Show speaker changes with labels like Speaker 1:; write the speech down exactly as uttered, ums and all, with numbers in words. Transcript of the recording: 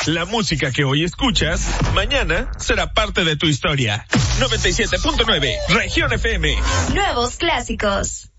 Speaker 1: La música que hoy escuchas, mañana será parte de tu historia. noventa y siete punto nueve, Región F M.
Speaker 2: Nuevos clásicos.